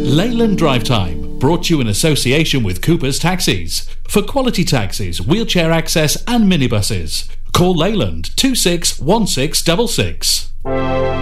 Leyland Drive Time, brought to you in association with Cooper's Taxis. For quality taxis, wheelchair access and minibuses. Call Leyland 261666.